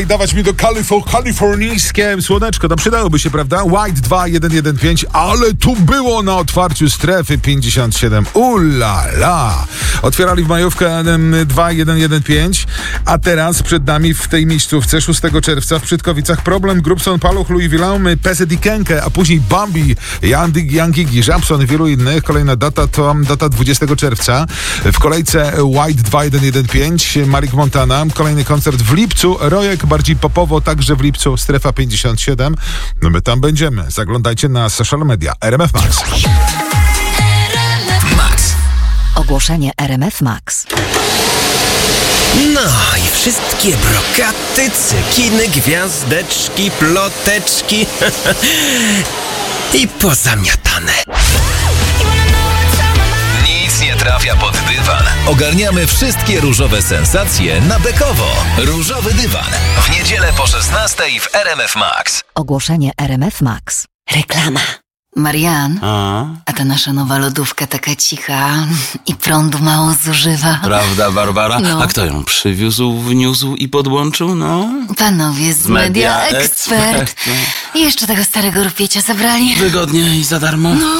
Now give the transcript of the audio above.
I dawać mi do kalifornijskie słoneczko, tam przydałoby się, prawda? White 2115, ale tu było na otwarciu strefy 57. La. Otwierali w majówkę 2115, a teraz przed nami w tej miejscówce 6 czerwca w Przytkowicach Problem, Grubson, Paluch, Louis Vuitton, Peset i Kenke, a później Bambi, Young Gigi, Żabson i wielu innych. Kolejna data to data 20 czerwca. W kolejce White 2115, Malik Montana. Kolejny koncert w lipcu, Rojek bardziej popowo, także w lipcu, strefa 57. No my tam będziemy. Zaglądajcie na social media. RMF Max. Ogłoszenie RMF Max. No i wszystkie brokaty, cekiny, gwiazdeczki, ploteczki i pozamiatane. Nic nie trafia pod dywan. Ogarniamy wszystkie różowe sensacje na bekowo. Różowy dywan. W niedzielę po 16 w RMF Max. Ogłoszenie RMF Max. Reklama. Marian, a ta nasza nowa lodówka taka cicha i prądu mało zużywa. Prawda, Barbara? No. A kto ją przywiózł, wniósł i podłączył, no? Panowie z Media Expert. I jeszcze tego starego rupiecia zabrali. Wygodnie i za darmo? No,